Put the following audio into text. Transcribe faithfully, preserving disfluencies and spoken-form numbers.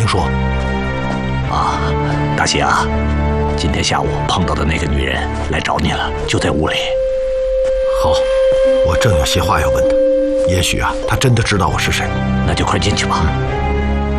您说。 啊，大喜啊，今天下午碰到的那个女人来找你了，就在屋里。 好，我正有些话要问她，也许啊，她真的知道我是谁。 那就快进去吧。